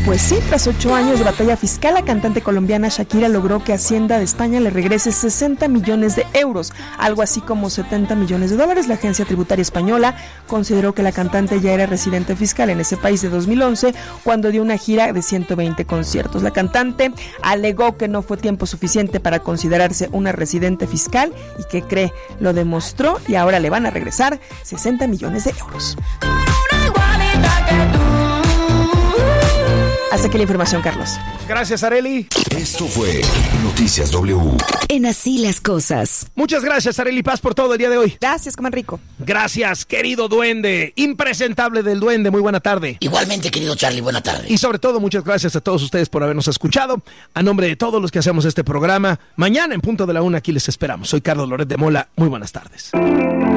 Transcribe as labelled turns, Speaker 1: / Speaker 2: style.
Speaker 1: Pues sí, tras 8 años de batalla fiscal, la cantante colombiana Shakira logró que Hacienda de España le regrese 60 millones de euros, algo así como 70 millones de dólares. La agencia tributaria española consideró que la cantante ya era residente fiscal en ese país de 2011, cuando dio una gira de 120 conciertos. La cantante alegó que no fue tiempo suficiente para considerarse una residente fiscal y que cree, lo demostró y ahora le van a regresar 60 millones de euros. Hasta aquí la información, Carlos.
Speaker 2: Gracias, Arely.
Speaker 3: Esto fue Noticias W.
Speaker 4: En Así las Cosas.
Speaker 2: Muchas gracias, Arely Paz, por todo el día de hoy.
Speaker 1: Gracias, coman rico.
Speaker 2: Gracias, querido duende, impresentable del duende, muy buena tarde.
Speaker 5: Igualmente, querido Charlie, buena tarde.
Speaker 2: Y sobre todo, muchas gracias a todos ustedes por habernos escuchado. A nombre de todos los que hacemos este programa, mañana en punto de la 1 aquí les esperamos. Soy Carlos Loret de Mola, muy buenas tardes.